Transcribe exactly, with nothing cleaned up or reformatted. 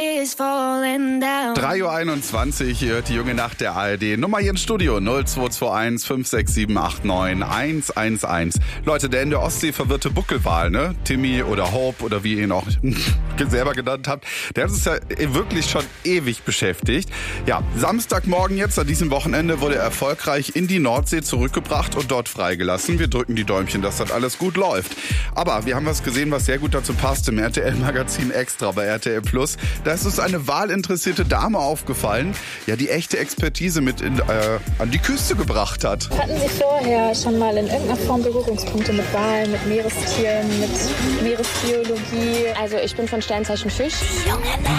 is falling down. drei Uhr einundzwanzig, ihr hört die junge Nacht der A R D. Nummer hier ins Studio null zwei zwei eins fünf sechs sieben acht neun eins eins eins. Leute, der in der Ostsee verwirrte Buckelwal, ne? Timmy oder Hope oder wie ihr ihn auch selber genannt habt, der hat uns ja wirklich schon ewig beschäftigt. Ja, Samstagmorgen jetzt, an diesem Wochenende, wurde er erfolgreich in die Nordsee zurückgebracht und dort freigelassen. Wir drücken die Däumchen, dass das alles gut läuft. Aber wir haben was gesehen, was sehr gut dazu passt im R T L-Magazin Extra bei R T L Plus. Da ist uns eine wahlinteressierte Dame aufgefallen, ja, die echte Expertise mit in, äh, an die Küste gebracht hat. Hatten Sie vorher schon mal in irgendeiner Form Berührungspunkte mit Walen, mit Meerestieren, mit Meeresbiologie? Also ich bin von Sternzeichen Fisch. Die junge Nacht.